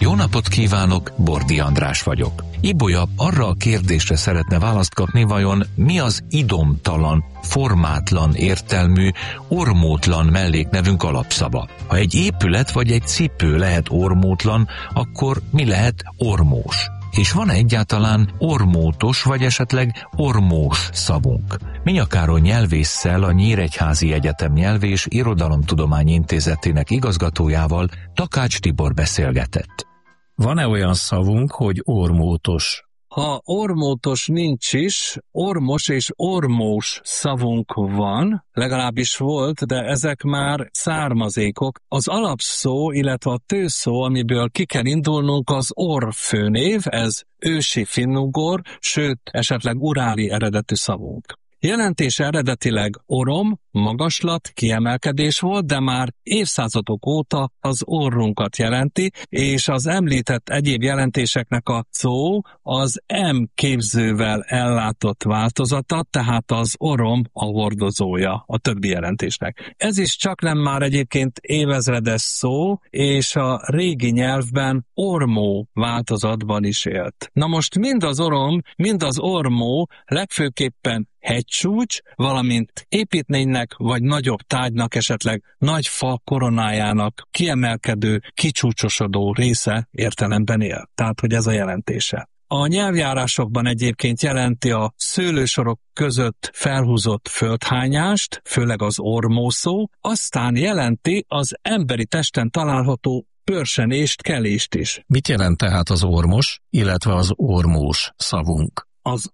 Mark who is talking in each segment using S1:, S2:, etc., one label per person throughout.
S1: Jó napot kívánok, Bordi András vagyok. Ibolya arra a kérdésre szeretne választ kapni, vajon mi az idomtalan, formátlan értelmű, ormótlan melléknevünk alapszava. Ha egy épület vagy egy cipő lehet ormótlan, akkor mi lehet ormós? És van egyáltalán ormótos vagy esetleg ormós szavunk? Minyak Károly nyelvésszel, a Nyíregyházi Egyetem Nyelv- és Irodalomtudományi Intézetének igazgatójával Takács Tibor beszélgetett.
S2: Van-e olyan szavunk, hogy ormótos?
S3: Ha ormótos nincs is, ormos és ormós szavunk van, legalábbis volt, de ezek már származékok. Az alapszó, illetve a tőszó, amiből ki kell indulnunk, az orfőnév, ez ősi finnugor, sőt, esetleg uráli eredetű szavunk. Jelentése eredetileg orom, magaslat, kiemelkedés volt, de már évszázadok óta az orrunkat jelenti, és az említett egyéb jelentéseknek a szó az M képzővel ellátott változata, tehát az orom a hordozója a többi jelentésnek. Ez is csaknem már egyébként évezredes szó, és a régi nyelvben ormó változatban is élt. Na most mind az orom, mind az ormó legfőképpen hegycsúcs, valamint építménynek vagy nagyobb tárgynak, esetleg nagy fa koronájának kiemelkedő, kicsúcsosodó része értelemben él. Tehát, hogy ez a jelentése. A nyelvjárásokban egyébként jelenti a szőlősorok között felhúzott földhányást, főleg az ormószó, aztán jelenti az emberi testen található pörsenést, kelést is.
S2: Mit jelent tehát az ormos, illetve az ormós szavunk?
S3: Az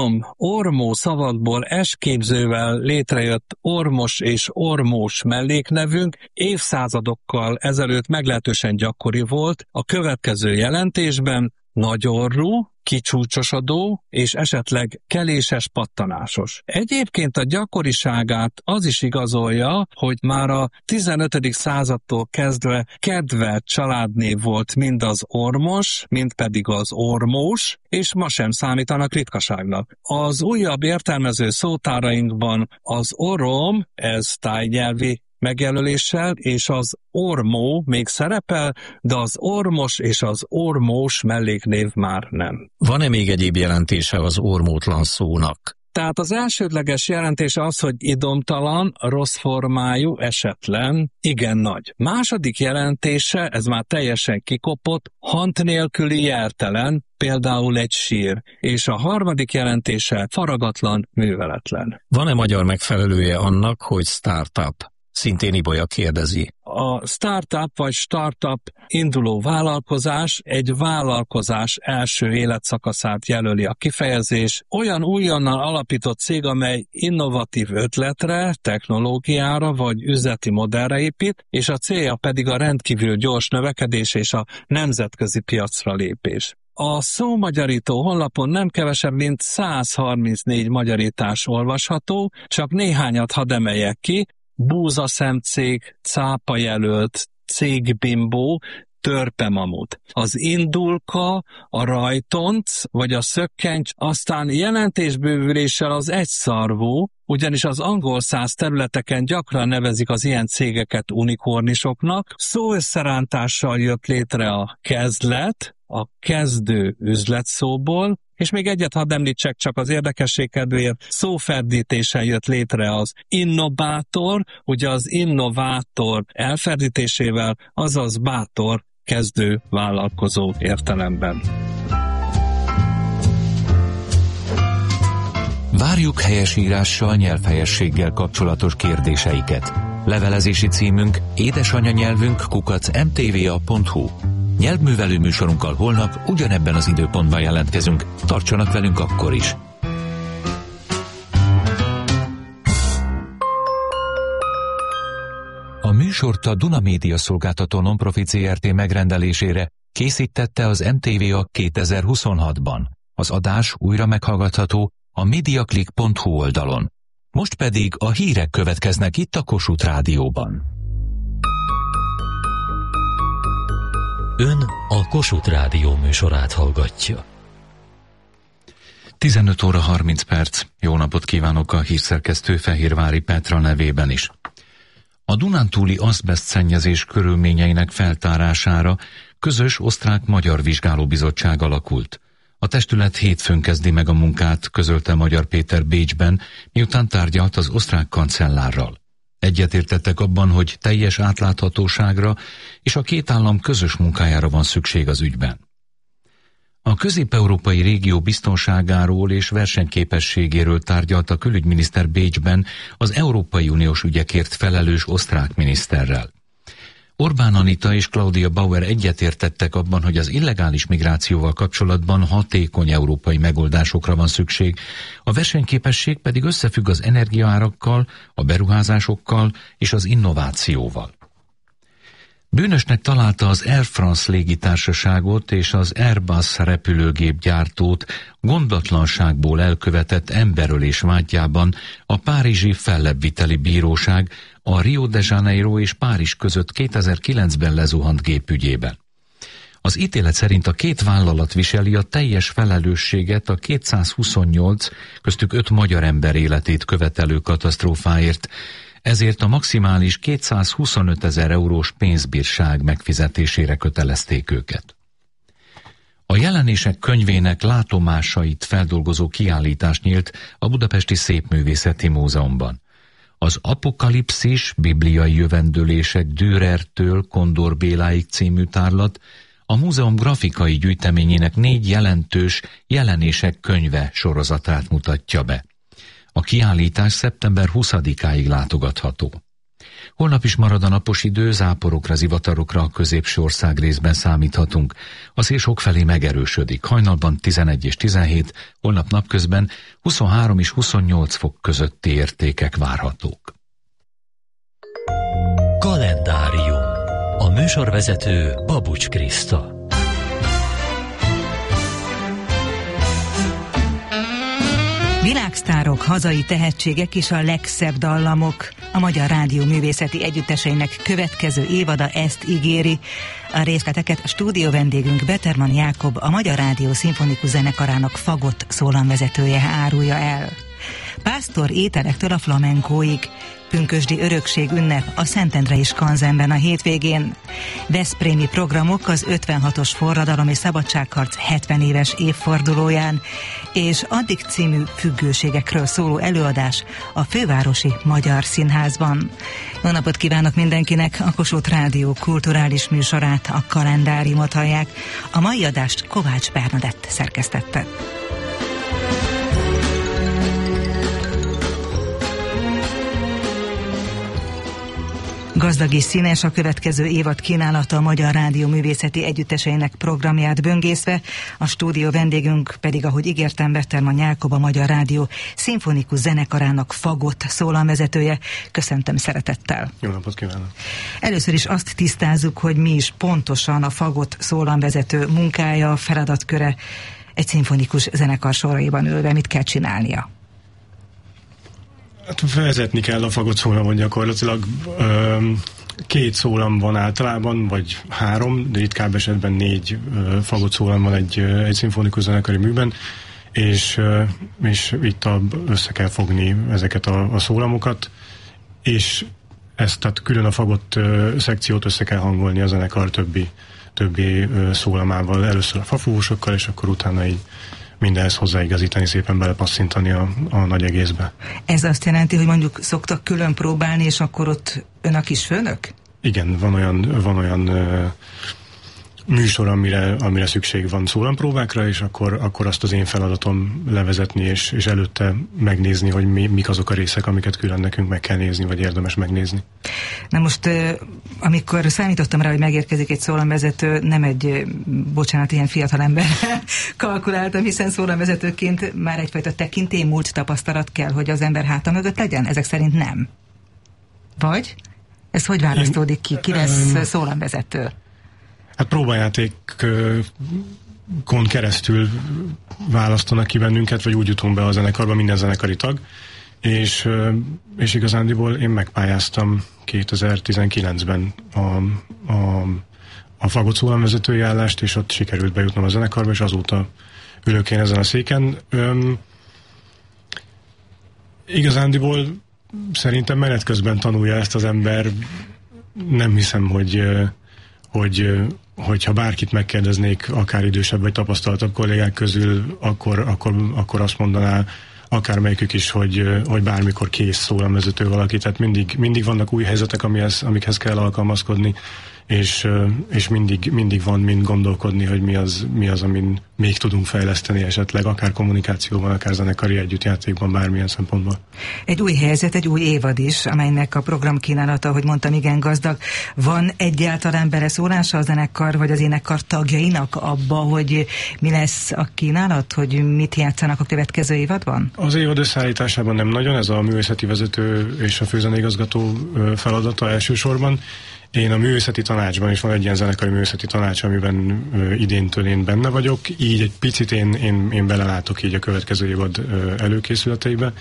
S3: ormó szavakból S-képzővel létrejött ormos és ormós melléknevünk évszázadokkal ezelőtt meglehetősen gyakori volt. A következő jelentésben nagyorrú, kicsúcsosodó és esetleg keléses, pattanásos. Egyébként a gyakoriságát az is igazolja, hogy már a 15. századtól kezdve kedvelt családnév volt mind az ormos, mind pedig az ormós, és ma sem számítanak ritkaságnak. Az újabb értelmező szótárainkban az orom, ez tájnyelvi megjelöléssel, és az ormó még szerepel, de az ormos és az ormós melléknév már nem.
S2: Van-e még egyéb jelentése az ormótlan szónak?
S3: Tehát az elsődleges jelentése az, hogy idomtalan, rossz formájú, esetlen, igen nagy. Második jelentése, ez már teljesen kikopott, hant nélküli, jeltelen, például egy sír, és a harmadik jelentése faragatlan, műveletlen.
S2: Van-e magyar megfelelője annak, hogy startup? Szintén Ibolya kérdezi.
S3: A startup vagy startup induló vállalkozás egy vállalkozás első életszakaszát jelöli a kifejezés. Olyan újonnan alapított cég, amely innovatív ötletre, technológiára vagy üzleti modellre épít, és a célja pedig a rendkívül gyors növekedés és a nemzetközi piacra lépés. A szómagyarító honlapon nem kevesebb, mint 134 magyarítás olvasható, csak néhányat hadd emeljek ki: búzaszemcég, cápajelölt, cégbimbó, törpemamut. Az indulka, a rajtonc vagy a szökkencs, aztán jelentésbővüléssel az egyszarvú, ugyanis az angol száz területeken gyakran nevezik az ilyen cégeket unikornisoknak. Szóösszerántással jött létre a kezdlet, a kezdő üzletszóból, és még egyet hadd említsek csak az érdekesség kedvéért, szóferdítésen jött létre az innobátor, ugye az innovátor elferdítésével, azaz bátor, kezdő, vállalkozó értelemben.
S1: Várjuk helyesírással, nyelvhelyességgel kapcsolatos kérdéseiket. Levelezési címünk édesanyanyelvünk@mtva.hu. Nyelvművelő műsorunkkal holnap ugyanebben az időpontban jelentkezünk. Tartsanak velünk akkor is! A műsort a Duna Média Szolgáltató Nonprofit Zrt. Megrendelésére készítette az MTVA 2026-ban. Az adás újra meghallgatható a mediaclick.hu oldalon. Most pedig a hírek következnek itt a Kossuth Rádióban.
S4: Ön a Kossuth Rádió műsorát hallgatja.
S1: 15 óra 30 perc. Jó napot kívánok a hírszerkesztő Fehérvári Petra nevében is. A dunántúli azbeszt szennyezés körülményeinek feltárására közös osztrák-magyar vizsgálóbizottság alakult. A testület hétfőn kezdi meg a munkát, közölte Magyar Péter Bécsben, miután tárgyalt az osztrák kancellárral. Egyetértettek abban, hogy teljes átláthatóságra és a két állam közös munkájára van szükség az ügyben. A közép-európai régió biztonságáról és versenyképességéről tárgyalt a külügyminiszter Bécsben az Európai Uniós ügyekért felelős osztrák miniszterrel. Orbán Anita és Claudia Bauer egyetértettek abban, hogy az illegális migrációval kapcsolatban hatékony európai megoldásokra van szükség, a versenyképesség pedig összefügg az energiaárakkal, a beruházásokkal és az innovációval. Bűnösnek találta az Air France légitársaságot és az Airbus repülőgépgyártót gondatlanságból elkövetett emberölés vádjában a párizsi fellebbviteli bíróság a Rio de Janeiro és Párizs között 2009-ben lezuhant gép ügyében. Az ítélet szerint a két vállalat viseli a teljes felelősséget a 228, köztük 5 magyar ember életét követelő katasztrófáért, ezért a maximális 225 000 eurós pénzbírság megfizetésére kötelezték őket. A jelenések könyvének látomásait feldolgozó kiállítás nyílt a Budapesti Szépművészeti Múzeumban. Az Apokalipszis, bibliai jövendőlések Dürertől Kondor Béláig című tárlat a múzeum grafikai gyűjteményének 4 jelentős jelenések könyve sorozatát mutatja be. A kiállítás szeptember 20-áig látogatható. Holnap is marad a napos idő, záporokra, zivatarokra a középső ország részben számíthatunk. A szél sokfelé megerősödik, hajnalban 11 és 17, holnap napközben 23 és 28 fok közötti értékek várhatók.
S4: Kalendárium. A műsorvezető Babucs Kriszta.
S5: Világsztárok, hazai tehetségek és a legszebb dallamok. A Magyar Rádió művészeti együtteseinek következő évada ezt ígéri. A részleteket a stúdió vendégünk Beterman Jákob, a Magyar Rádió szimfonikus zenekarának fagott szólamvezetője árulja el. Pásztor ételektől a flamenkóig. Pünkösdi örökség ünnep a Szentendrei Skanzenben a hétvégén. Veszprémi programok az 56-os forradalom és szabadságharc 70 éves évfordulóján, és addig című függőségekről szóló előadás a Fővárosi Magyar Színházban. Jó napot kívánok mindenkinek! A Kossuth Rádió kulturális műsorát, a Kalendáriumot hallják. A mai adást Kovács Bernadett szerkesztette. Gazdag és színes a következő évad kínálata a Magyar Rádió művészeti együtteseinek programját böngészve, a stúdió vendégünk pedig, ahogy ígértem, Beterman Jákob, a Magyar Rádió szimfonikus zenekarának fagott szólamvezetője. Köszöntöm szeretettel!
S6: Jó napot kívánok!
S5: Először is azt tisztázzuk, hogy mi is pontosan a fagott szólamvezető munkája, feladatköre egy szimfonikus zenekar soraiban ülve, mit kell csinálnia?
S6: Hát vezetni kell a fagott szólamon gyakorlatilag. 2 szólam van általában, vagy 3, de ritkább esetben 4 fagott szólam van egy szimfonikus zenekari műben, és itt össze kell fogni ezeket a szólamokat, és ezt, tehát külön a fagott szekciót össze kell hangolni a zenekar többi szólamával, először a fafúvosokkal, és akkor utána így mindenhez hozzáigazítani, szépen belepasszintani a nagy egészbe.
S5: Ez azt jelenti, hogy mondjuk szoktak külön próbálni, és akkor ott ön a kis főnök?
S6: Igen, van olyan műsor, amire szükség van szólampróbákra, és akkor azt az én feladatom levezetni, és előtte megnézni, hogy mik azok a részek, amiket külön nekünk meg kell nézni, vagy érdemes megnézni.
S5: Na most, amikor számítottam rá, hogy megérkezik egy szólamvezető, nem egy, ilyen fiatalember kalkuláltam, hiszen szólamvezetőként már egyfajta tekintélymúlt tapasztalat kell, hogy az ember háta mögött legyen? Ezek szerint nem. Vagy? Ez hogy választódik ki? Ki lesz szólamvezető?
S6: Hát próbajátékon keresztül választanak ki bennünket, vagy úgy jutunk be a zenekarba, minden zenekari tag, és igazándiból én megpályáztam 2019-ben a fagott szólamvezetői állást, és ott sikerült bejutnom a zenekarba, és azóta ülök én ezen a széken. Igazándiból szerintem menet közben tanulja ezt az ember. Nem hiszem, hogy hogyha bárkit megkérdeznék, akár idősebb vagy tapasztaltabb kollégák közül, akkor azt mondaná akármelyikük is, hogy bármikor kész szólamvezető valaki, tehát mindig vannak új helyzetek, amikhez kell alkalmazkodni, és mindig van mind gondolkodni, hogy mi az, amin még tudunk fejleszteni esetleg, akár kommunikációban, akár zenekari együttjátékban, bármilyen szempontból.
S5: Egy új helyzet, egy új évad is, amelynek a programkínálata, ahogy mondtam, igen gazdag. Van egyáltalán beleszólása a zenekar, vagy az énekkar tagjainak abba, hogy mi lesz a kínálat, hogy mit játszanak a következő évadban? Az évad
S6: összeállításában nem nagyon, ez a művészeti vezető és a főzeneigazgató feladata elsősorban. Én a művészeti tanácsban is van egy ilyen zenekari művészeti tanács, amiben idéntől én benne vagyok, így egy picit én belelátok így a következő évad előkészületeibe,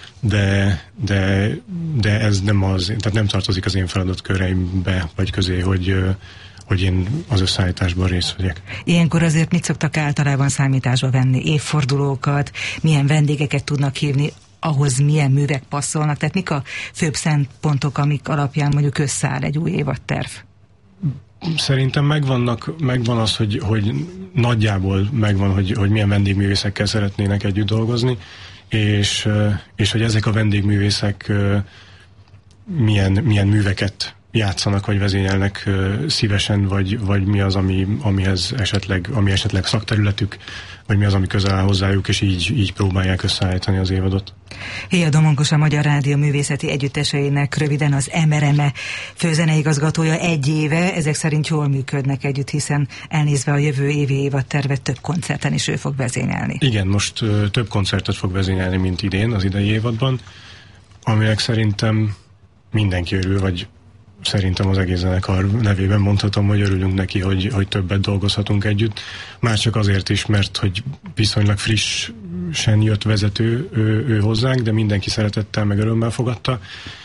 S6: de ez nem az, tehát nem tartozik az én feladatköreimbe vagy közé, hogy én az összeállításban részt vegyek.
S5: Ilyenkor azért mit szoktak általában számításba venni? Évfordulókat, milyen vendégeket tudnak hívni, ahhoz milyen művek passzolnak, tehát mik a főbb szempontok, amik alapján mondjuk összeáll egy új évadterv?
S6: Szerintem megvan az, hogy nagyjából megvan, hogy milyen vendégművészekkel szeretnének együtt dolgozni, és hogy ezek a vendégművészek milyen műveket játszanak, vagy vezényelnek szívesen, vagy mi az, ami esetleg szakterületük, vagy mi az, ami közel áll hozzájuk, és így próbálják összeállítani az évadot.
S5: Héja Domonkos, a Magyar Rádió Művészeti Együtteseinek, röviden az MRME főzeneigazgatója, 1 éve, ezek szerint jól működnek együtt, hiszen elnézve a jövő évi évadtervet, több koncerten is ő fog vezényelni.
S6: Igen, most több koncertet fog vezényelni, mint idén, az idei évadban, aminek szerintem mindenki örül, vagy szerintem az egész zenekar nevében mondhatom, hogy örülünk neki, hogy többet dolgozhatunk együtt. Már csak azért is, mert hogy viszonylag frissen jött vezető ő hozzánk, de mindenki szeretettel meg örömmel fogadta,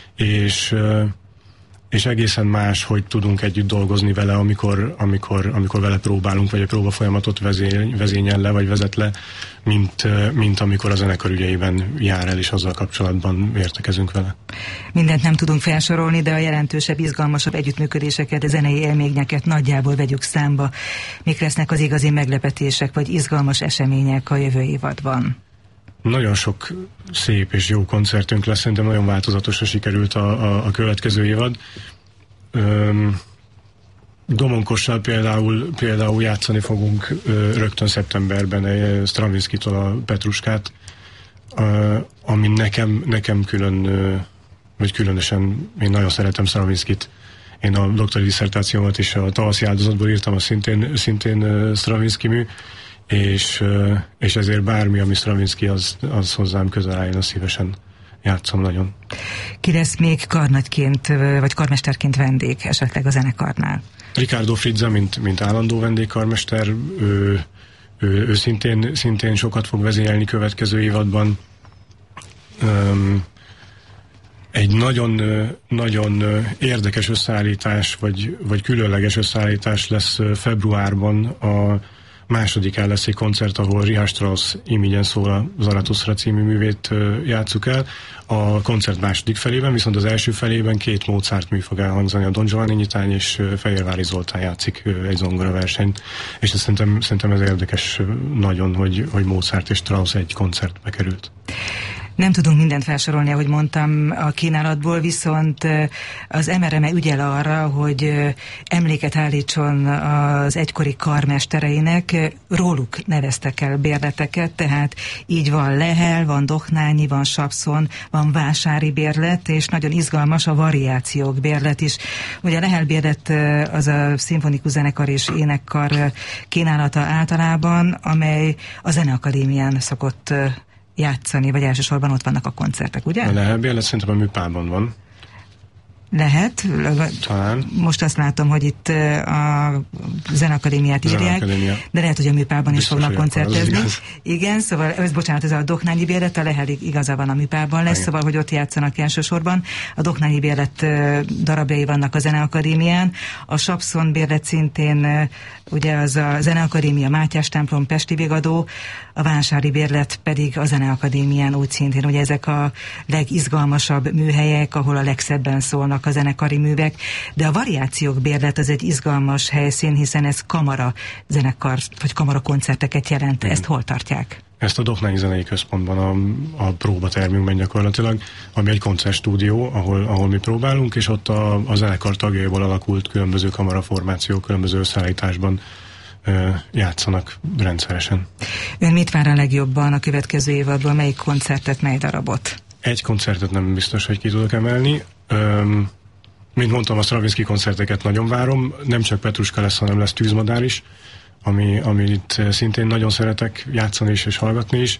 S6: és egészen más, hogy tudunk együtt dolgozni vele, amikor vele próbálunk, vagy a próbafolyamatot vezényel le, vagy vezet le, mint amikor a zenekar ügyeiben jár el, és azzal kapcsolatban értekezünk vele.
S5: Mindent nem tudunk felsorolni, de a jelentősebb, izgalmasabb együttműködéseket, a zenei élményeket nagyjából vegyük számba. Mik lesznek az igazi meglepetések, vagy izgalmas események a jövő évadban?
S6: Nagyon sok szép és jó koncertünk lesz, szerintem nagyon változatosra sikerült a következő évad. Domonkossal például játszani fogunk rögtön szeptemberben Stravinskitól a Petruskát, ami nekem különösen, én nagyon szeretem Stravinskit. Én a doktori disszertációmat is a Tavaszi áldozatból írtam, az szintén Stravinsky mű, és ezért bármi, ami Stravinsky, az hozzám közel álljon, azt szívesen játszom nagyon.
S5: Ki lesz még karnagyként, vagy karmesterként vendég esetleg a zenekarnál?
S6: Ricardo Frizza, mint állandó vendégkarmester, ő szintén sokat fog vezényelni következő évadban. Egy nagyon érdekes összeállítás, vagy különleges összeállítás lesz februárban. A másodikán lesz egy koncert, ahol Richard Strauss Imigyen szól a Zarathustra című művét játsszuk el. A koncert második felében, viszont az első felében 2 Mozart mű fog elhangzani, a Don Giovanni nyitány és Fehérvári Zoltán játszik egy zongoraversenyt. És szerintem ez érdekes nagyon, hogy Mozart és Strauss egy koncertbe került.
S5: Nem tudunk mindent felsorolni, ahogy mondtam, a kínálatból, viszont az MRME ügyel arra, hogy emléket állítson az egykori karmestereinek, róluk neveztek el bérleteket, tehát így van Lehel, van Doknányi, van Sapszon, van Vásári bérlet, és nagyon izgalmas a variációk bérlet is. Ugye a Lehel bérlet az a szimfonikus zenekar és énekkar kínálata általában, amely a Zeneakadémián szokott játszani, vagy elsősorban ott vannak a koncertek, ugye?
S6: A Lehel bérlet szerintem a Műpában van.
S5: Lehet.
S6: Talán.
S5: Most azt látom, hogy itt a Zeneakadémiát írják, de lehet, hogy a Műpában is fognak koncertezni. Igen, szóval, ez a Doknányi bérlet, a Lehel igaza van, a Műpában lesz, szóval, hogy ott játszanak elsősorban. A Doknányi bérlet darabjai vannak a Zeneakadémián. A Sapszon bérlet szintén, ugye az a Zeneakadémia Mátyás templom Pesti Vigadó, a Vásári bérlet pedig a Zeneakadémián úgy szintén, ugye ezek a legizgalmasabb műhelyek, ahol a legszebben szólnak vannak a zenekari művek, de a variációk bérlet az egy izgalmas helyszín, hiszen ez kamara zenekar, vagy kamara koncerteket jelent. Ezt hol tartják?
S6: Ezt a Dohnányi Zenei Központban, a próbatermünkben gyakorlatilag, ami egy koncertstúdió, ahol mi próbálunk, és ott a zenekar tagjaiból alakult különböző kamaraformációk, különböző összeállításban játszanak rendszeresen.
S5: Ön mit vár a legjobban a következő évadban? Melyik koncertet, mely darabot?
S6: Egy koncertet nem biztos, hogy ki tudok emelni. Mint mondtam, a Stravinsky koncerteket nagyon várom. Nem csak Petruska lesz, hanem lesz Tűzmadár is, amit szintén nagyon szeretek játszani is és hallgatni is.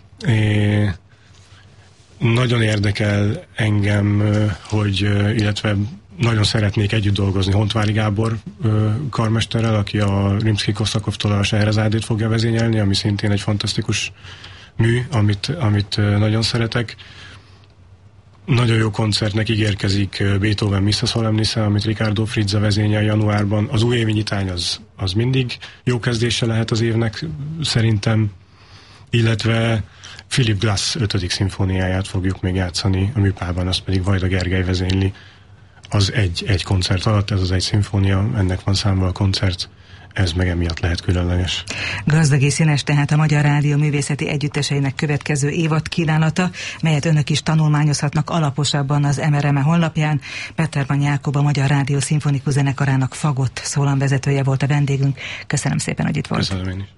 S6: Nagyon érdekel engem, illetve nagyon szeretnék együtt dolgozni Hontvári Gábor karmesterrel, aki a Rimszky-Korsakovtól a Scheherazádét fogja vezényelni, ami szintén egy fantasztikus mű, amit nagyon szeretek. Nagyon jó koncertnek ígérkezik Beethoven Missa Solemnisse, amit Riccardo Frizza vezényel januárban. Az újévi nyitány az mindig jó kezdése lehet az évnek szerintem, illetve Philip Glass 5. szimfóniáját fogjuk még játszani a műpában, azt pedig Vajda Gergely vezényli. Az egy koncert alatt, ez az egy szimfónia, ennek van számva a koncert, ez meg emiatt lehet különleges.
S5: Gazdagi színes tehát a Magyar Rádió művészeti együtteseinek következő évad kínálata, melyet önök is tanulmányozhatnak alaposabban az MRME honlapján. Petermann Jákob, a Magyar Rádió Szimfonikus Zenekarának fagott szólamvezetője volt a vendégünk. Köszönöm szépen, hogy itt volt.
S6: Köszönöm én is.